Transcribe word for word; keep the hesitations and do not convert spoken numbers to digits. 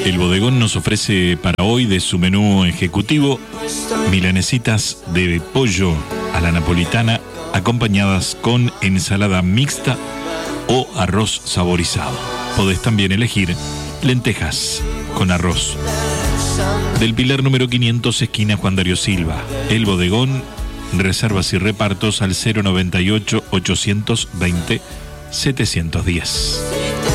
El bodegón nos ofrece para hoy de su menú ejecutivo milanesitas de pollo a la napolitana acompañadas con ensalada mixta o arroz saborizado. Podés también elegir lentejas con arroz. Del Pilar número quinientos, esquina Juan Darío Silva. El bodegón, reservas y repartos al cero noventa y ocho, ochocientos veinte, setecientos diez.